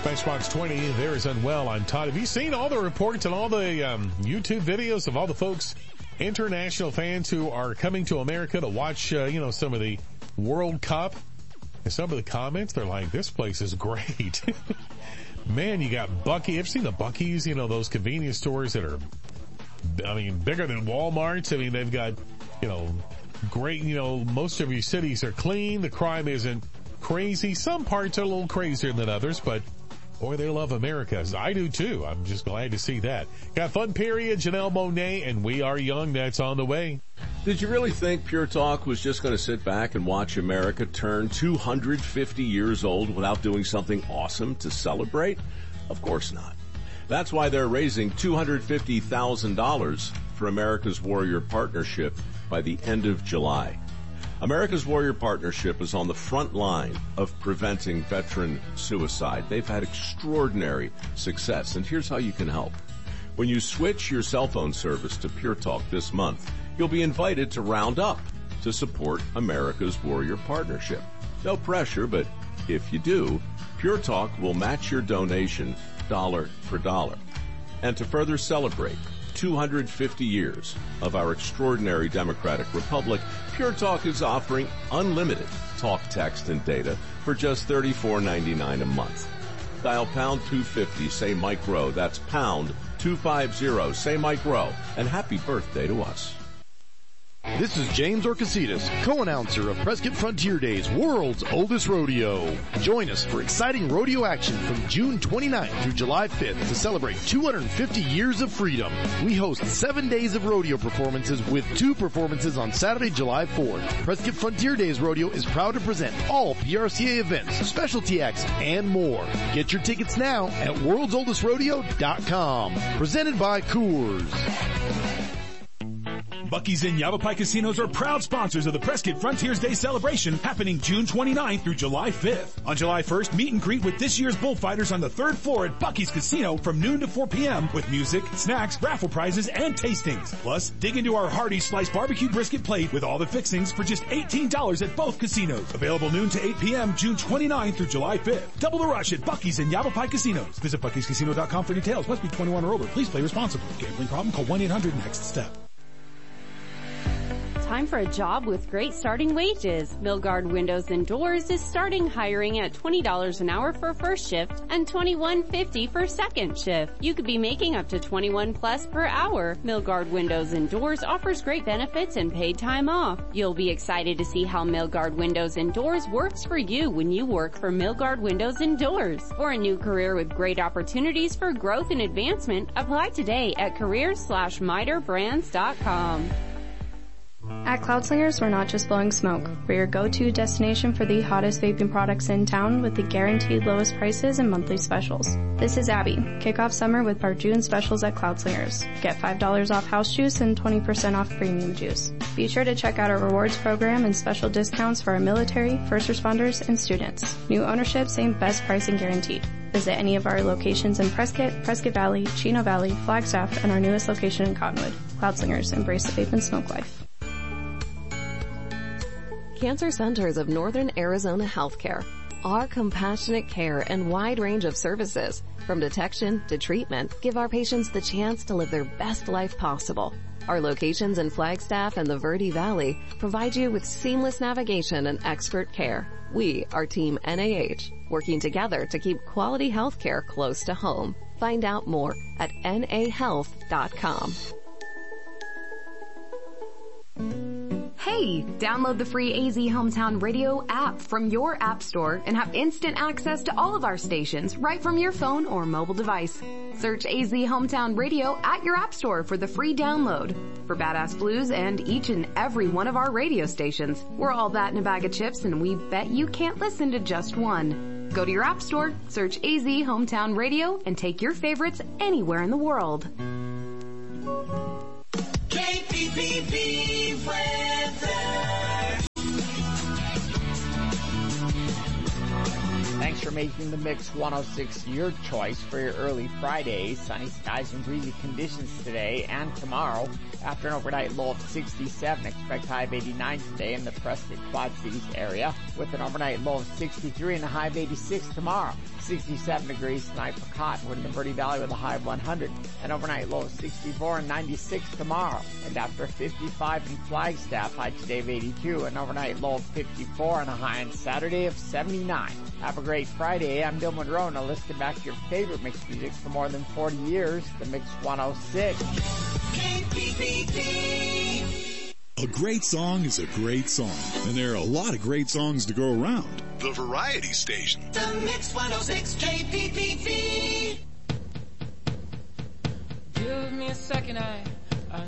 Matchbox 20, there is Unwell. I'm Todd. Have you seen all the reports and all the YouTube videos of all the folks, international fans who are coming to America to watch, some of the World Cup? And some of the comments, they're like, this place is great. Man, you got Bucky. Ever seen the Bucky's? Those convenience stores that are, bigger than Walmart's. They've got, great, most of your cities are clean. The crime isn't crazy. Some parts are a little crazier than others, but boy, they love America. I do too. I'm just glad to see that. Got Fun Period, Janelle Monáe, and We Are Young. That's on the way. Did you really think Pure Talk was just going to sit back and watch America turn 250 years old without doing something awesome to celebrate? Of course not. That's why they're raising $250,000 for America's Warrior Partnership by the end of July. America's Warrior Partnership is on the front line of preventing veteran suicide. They've had extraordinary success, and here's how you can help. When you switch your cell phone service to Pure Talk this month, you'll be invited to round up to support America's Warrior Partnership. No pressure, but if you do, Pure Talk will match your donation dollar for dollar. And to further celebrate 250 years of our extraordinary democratic republic, Pure Talk is offering unlimited talk, text, and data for just $34.99 a month. Dial pound 250, say Mike Rowe. That's pound 250, say Mike Rowe. And happy birthday to us. This is James Orcasitas, co-announcer of Prescott Frontier Days, world's oldest rodeo. Join us for exciting rodeo action from June 29th through July 5th to celebrate 250 years of freedom. We host 7 days of rodeo performances with 2 performances on Saturday, July 4th. Prescott Frontier Days Rodeo is proud to present all PRCA events, specialty acts, and more. Get your tickets now at worldsoldestrodeo.com. Presented by Coors. Bucky's and Yavapai Casinos are proud sponsors of the Prescott Frontiers Day celebration happening June 29th through July 5th. On July 1st, meet and greet with this year's bullfighters on the 3rd floor at Bucky's Casino from noon to 4 p.m. with music, snacks, raffle prizes, and tastings. Plus, dig into our hearty sliced barbecue brisket plate with all the fixings for just $18 at both casinos. Available noon to 8 p.m. June 29th through July 5th. Double the rush at Bucky's and Yavapai Casinos. Visit Bucky'sCasino.com for details. Must be 21 or older. Please play responsibly. Gambling problem? Call 1-800-NEXT-STEP. Time for a job with great starting wages. Milgard Windows and Doors is starting hiring at $20 an hour for first shift and $21.50 for second shift. You could be making up to $21 plus per hour. Milgard Windows and Doors offers great benefits and paid time off. You'll be excited to see how Milgard Windows and Doors works for you when you work for Milgard Windows and Doors. For a new career with great opportunities for growth and advancement, apply today at careers/miterbrands.com. At Cloudslingers, we're not just blowing smoke. We're your go-to destination for the hottest vaping products in town with the guaranteed lowest prices and monthly specials. This is Abby. Kick off summer with our June specials at Cloudslingers. Get $5 off house juice and 20% off premium juice. Be sure to check out our rewards program and special discounts for our military, first responders, and students. New ownership, same best pricing guaranteed. Visit any of our locations in Prescott, Prescott Valley, Chino Valley, Flagstaff, and our newest location in Cottonwood. Cloudslingers, embrace the vape and smoke life. Cancer Centers of Northern Arizona Healthcare. Our compassionate care and wide range of services, from detection to treatment, give our patients the chance to live their best life possible. Our locations in Flagstaff and the Verde Valley provide you with seamless navigation and expert care. We are Team NAH, working together to keep quality healthcare close to home. Find out more at nahealth.com. Hey, download the free AZ Hometown Radio app from your app store and have instant access to all of our stations right from your phone or mobile device. Search AZ Hometown Radio at your app store for the free download. For Badass Blues and each and every one of our radio stations, we're all that in a bag of chips, and we bet you can't listen to just one. Go to your app store, search AZ Hometown Radio, and take your favorites anywhere in the world. KPPP weather. Thanks for making the Mix 106 your choice for your early Friday. Sunny skies and breezy conditions today and tomorrow. After an overnight low of 67, expect high of 89 today in the Prescott Quad Cities area, with an overnight low of 63 and a high of 86 tomorrow. 67 degrees tonight for Cottonwood in the Verde Valley with a high of 100. An overnight low of 64 and 96 tomorrow. And after 55 in Flagstaff, high today of 82. An overnight low of 54 and a high on Saturday of 79. Have a great Friday. I'm Bill Monroe. Now listen back to your favorite mix music for more than 40 years. The Mix 106. KPPT. A great song is a great song, and there are a lot of great songs to go around. The Variety Station. The Mix 106 KPPT. Give me a second, I